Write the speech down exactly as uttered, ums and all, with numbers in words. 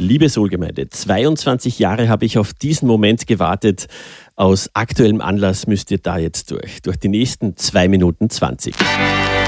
Liebe Soul-Gemeinde, zweiundzwanzig Jahre habe ich auf diesen Moment gewartet. Aus aktuellem Anlass müsst ihr da jetzt durch. Durch die nächsten zwei Minuten zwanzig.